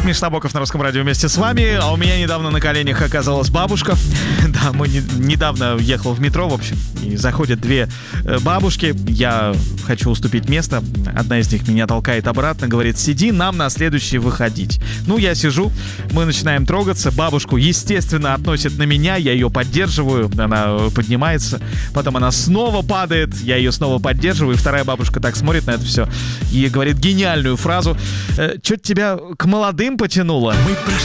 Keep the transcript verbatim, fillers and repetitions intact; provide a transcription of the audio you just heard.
Миша Набоков на Русском радио вместе с вами. А у меня недавно на коленях оказалась бабушка. Да, мы не, недавно ехал в метро, в общем, и заходят две бабушки. Я хочу уступить место. Одна из них меня толкает обратно, говорит: сиди, нам на следующий выходить. Ну, я сижу, мы начинаем трогаться. Бабушку, естественно, относит на меня, я ее поддерживаю, она поднимается. Потом она снова падает, я ее снова поддерживаю. И вторая бабушка так смотрит на это все и говорит гениальную фразу: «Чё-то тебя к молодым потянуло».